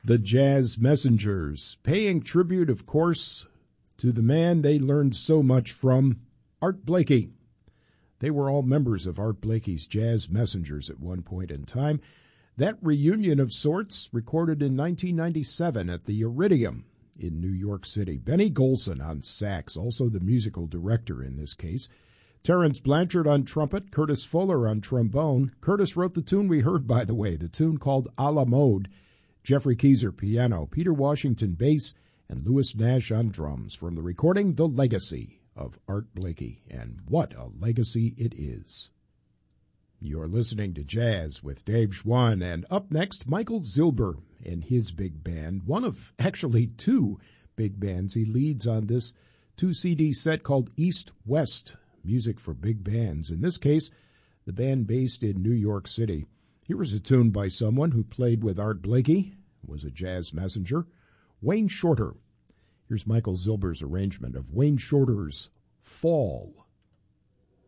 The Jazz Messengers, paying tribute, of course, to the man they learned so much from, Art Blakey. They were all members of Art Blakey's Jazz Messengers at one point in time. That reunion of sorts recorded in 1997 at the Iridium in New York City. Benny Golson on sax, also the musical director in this case. Terence Blanchard on trumpet, Curtis Fuller on trombone. Curtis wrote the tune we heard, by the way, the tune called A la Mode. Jeffrey Keezer piano, Peter Washington bass, and Louis Nash on drums from the recording The Legacy of Art Blakey. And what a legacy it is. You're listening to Jazz with Dave Schwann, and up next, Michael Zilber and his big band, one of actually two big bands he leads on this 2-CD set called East-West, music for big bands. In this case, the band based in New York City. Here is a tune by someone who played with Art Blakey, was a jazz messenger, Wayne Shorter. Here's Michael Zilber's arrangement of Wayne Shorter's Fall.